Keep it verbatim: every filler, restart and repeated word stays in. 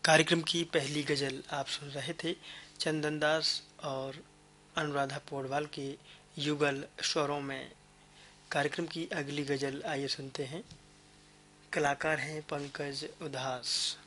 कार्यक्रम की पहली गजल आप सुन रहे थे चंदन दास और अनुराधा पौडवाल के युगल स्वरों में। कार्यक्रम की अगली गजल आइए सुनते हैं। कलाकार हैं पंकज उधास।